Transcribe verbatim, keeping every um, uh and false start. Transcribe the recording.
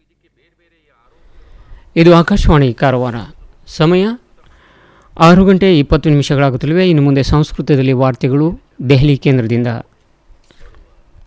ಇದು ಆಕಾಶವಾಣಿ ಕಾರವಾರ. ಸಮಯ ಆರು ಗಂಟೆ ಇಪ್ಪತ್ತು ನಿಮಿಷಗಳಾಗುತ್ತಲಿವೆ. ಇನ್ನು ಮುಂದೆ ಸಂಸ್ಕೃತದಲ್ಲಿ ವಾರ್ತೆಗಳು ದೆಹಲಿ ಕೇಂದ್ರದಿಂದ.